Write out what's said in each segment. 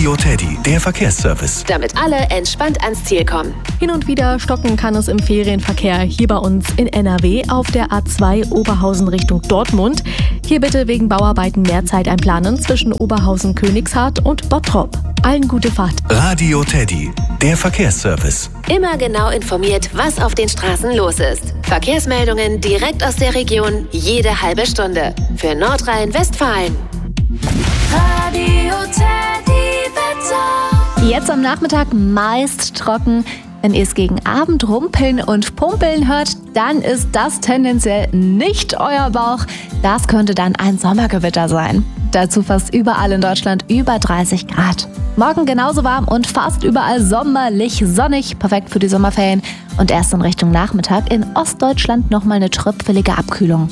Radio Teddy, der Verkehrsservice. Damit alle entspannt ans Ziel kommen. Hin und wieder stocken kann es im Ferienverkehr hier bei uns in NRW auf der A2 Oberhausen Richtung Dortmund. Hier bitte wegen Bauarbeiten mehr Zeit einplanen zwischen Oberhausen-Königshardt und Bottrop. Allen gute Fahrt. Radio Teddy, der Verkehrsservice. Immer genau informiert, was auf den Straßen los ist. Verkehrsmeldungen direkt aus der Region, jede halbe Stunde. Für Nordrhein-Westfalen. Radio Teddy Wetter. Jetzt am Nachmittag meist trocken. Wenn ihr es gegen Abend rumpeln und pumpeln hört, dann ist das tendenziell nicht euer Bauch. Das könnte dann ein Sommergewitter sein. Dazu fast überall in Deutschland über 30 Grad. Morgen genauso warm und fast überall sommerlich sonnig. Perfekt für die Sommerferien. Und erst in Richtung Nachmittag in Ostdeutschland nochmal eine tröpfelige Abkühlung.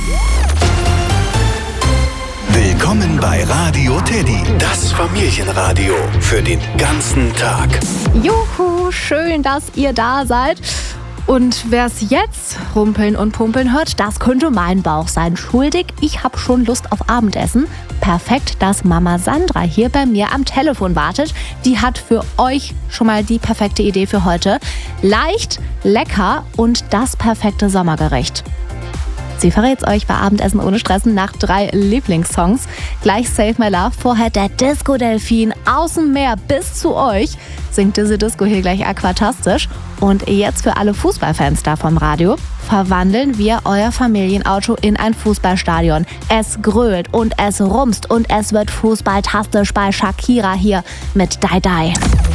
Willkommen bei Radio Teddy, das Familienradio für den ganzen Tag. Juhu, schön, dass ihr da seid. Und wer es jetzt rumpeln und pumpeln hört, das könnte mein Bauch sein. Schuldig, ich habe schon Lust auf Abendessen. Perfekt, dass Mama Sandra hier bei mir am Telefon wartet. Die hat für euch schon mal die perfekte Idee für heute. Leicht, lecker und das perfekte Sommergericht. Sie verrät es euch bei Abendessen ohne Stressen nach 3 Lieblingssongs. Gleich Save My Love, vorher der Disco-Delfin aus dem Meer bis zu euch. Singt diese Disco hier gleich aquatastisch. Und jetzt für alle Fußballfans da vom Radio, verwandeln wir euer Familienauto in ein Fußballstadion. Es grölt und es rumst und es wird fußballtastisch bei Shakira hier mit Die Die.